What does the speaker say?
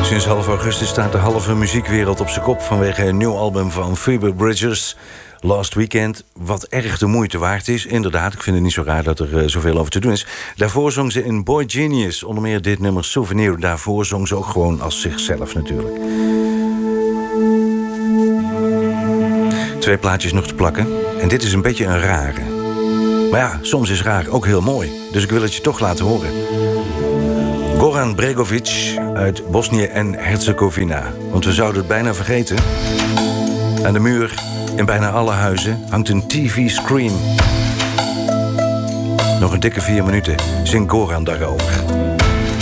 Sinds half augustus staat de halve muziekwereld op zijn kop vanwege een nieuw album van Phoebe Bridgers, Last Weekend, wat erg de moeite waard is. Inderdaad, ik vind het niet zo raar dat er zoveel over te doen is. Daarvoor zong ze in Boy Genius, onder meer dit nummer Souvenir. Daarvoor zong ze ook gewoon als zichzelf natuurlijk. 2 plaatjes nog te plakken. En dit is een beetje een rare. Maar ja, soms is raar ook heel mooi. Dus ik wil het je toch laten horen. Goran Bregovic uit Bosnië en Herzegovina. Want we zouden het bijna vergeten. Aan de muur in bijna alle huizen hangt een TV-screen. Nog een dikke 4 minuten zingt Goran daarover.